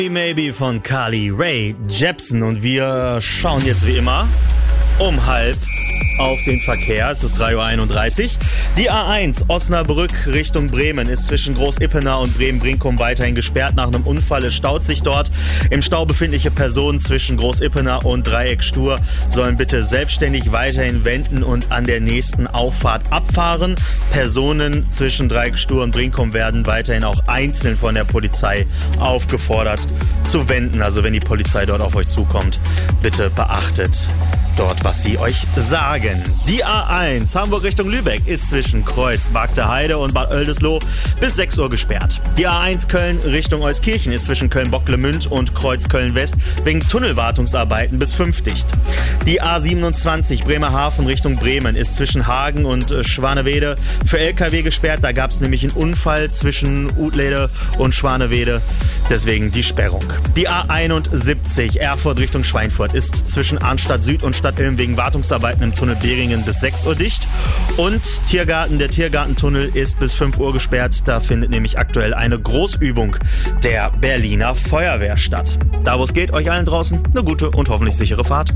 Maybe von Carly Rae Jepsen und wir schauen jetzt wie immer um 12:30 auf den Verkehr. Es ist 3:31 Uhr. Die A1 Osnabrück Richtung Bremen ist zwischen Groß-Ippenau und Bremen-Brinkum weiterhin gesperrt. Nach einem Unfall, es staut sich dort. Im Stau befindliche Personen zwischen Groß-Ippenau und Dreieck Stur sollen bitte selbstständig weiterhin wenden und an der nächsten Auffahrt abfahren. Personen zwischen Dreieck Stur und Brinkum werden weiterhin auch einzeln von der Polizei aufgefordert zu wenden. Also wenn die Polizei dort auf euch zukommt, bitte beachtet dort, was sie euch sagen. Die A1 Hamburg Richtung Lübeck ist zwischen Kreuz, Bagde Heide und Bad Oeldesloe bis 6 Uhr gesperrt. Die A1 Köln Richtung Euskirchen ist zwischen Köln-Bocklemünd und Kreuz Köln-West wegen Tunnelwartungsarbeiten bis 5 dicht. Die A27 Bremerhaven Richtung Bremen ist zwischen Hagen und Schwanewede für LKW gesperrt. Da gab es nämlich einen Unfall zwischen Utlede und Schwanewede, deswegen die Sperrung. Die A71 Erfurt Richtung Schweinfurt ist zwischen Arnstadt Süd und Stadtilm wegen Wartungsarbeiten im Tunnel Beringen bis 6 Uhr dicht. Und der Tiergartentunnel ist bis 5 Uhr gesperrt. Da findet nämlich aktuell eine Großübung der Berliner Feuerwehr statt. Da wo es geht, euch allen draußen eine gute und hoffentlich sichere Fahrt.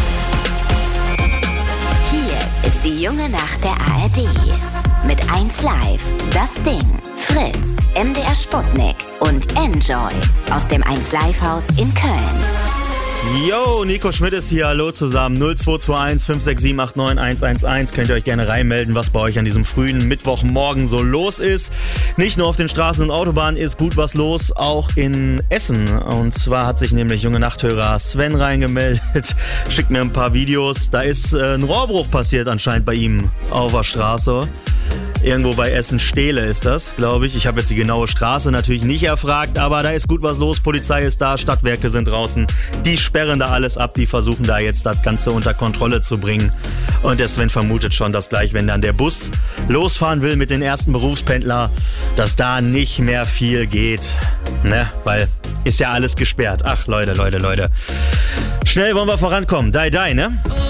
Hier ist die junge Nacht der ARD. Mit 1Live, Das Ding, Fritz, MDR Sputnik und Enjoy aus dem 1Live-Haus in Köln. Yo, Nico Schmidt ist hier, hallo zusammen, 0221 567 89 111, könnt ihr euch gerne reinmelden, was bei euch an diesem frühen Mittwochmorgen so los ist. Nicht nur auf den Straßen und Autobahnen ist gut was los, auch in Essen. Und zwar hat sich nämlich junge Nachthörer Sven reingemeldet, schickt mir ein paar Videos, da ist ein Rohrbruch passiert anscheinend bei ihm auf der Straße. Irgendwo bei Essen-Stehle ist das, glaube ich. Ich habe jetzt die genaue Straße natürlich nicht erfragt, aber da ist gut was los. Polizei ist da, Stadtwerke sind draußen. Die sperren da alles ab, die versuchen da jetzt das Ganze unter Kontrolle zu bringen. Und der Sven vermutet schon, dass gleich, wenn dann der Bus losfahren will mit den ersten Berufspendler, dass da nicht mehr viel geht. Ne? Weil ist ja alles gesperrt. Ach, Leute. Schnell wollen wir vorankommen. Ne?